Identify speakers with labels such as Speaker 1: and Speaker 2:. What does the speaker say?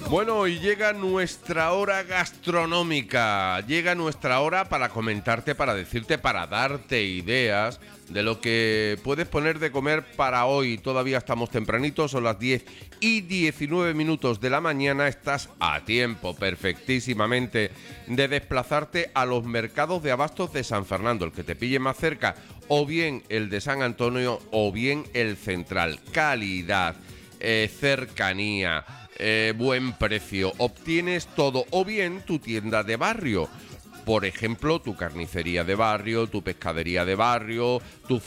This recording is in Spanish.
Speaker 1: Bueno, y llega nuestra hora gastronómica, llega nuestra hora para comentarte, para decirte, para darte ideas de lo que puedes poner de comer para hoy. Todavía estamos tempranitos, son las 10:19 de la mañana, estás a tiempo perfectísimamente de desplazarte a los mercados de abastos de San Fernando, el que te pille más cerca, o bien el de San Antonio, o bien el central. Calidad, cercanía, buen precio, obtienes todo, o bien tu tienda de barrio. Por ejemplo, tu carnicería de barrio, tu pescadería de barrio, tu